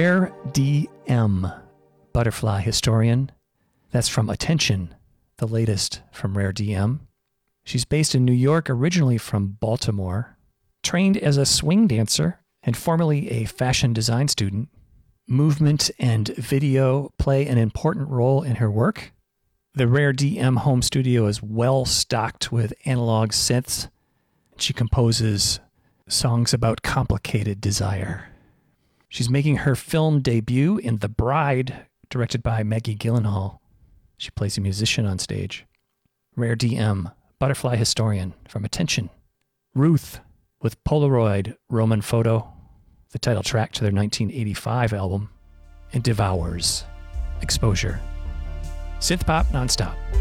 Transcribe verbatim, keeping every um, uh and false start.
Rare D M, Butterfly Historian. That's from Attention, the latest from Rare D M. She's based in New York, originally from Baltimore. Trained as a swing dancer and formerly a fashion design student, movement and video play an important role in her work. The Rare D M home studio is well stocked with analog synths. She composes songs about complicated desire. She's making her film debut in The Bride, directed by Maggie Gyllenhaal. She plays a musician on stage. Rare D M, Butterfly Historian, from Attention. Ruth, with Polaroid Roman Photo, the title track to their nineteen eighty-five album. And Devours, Exposure. Synthpop nonstop.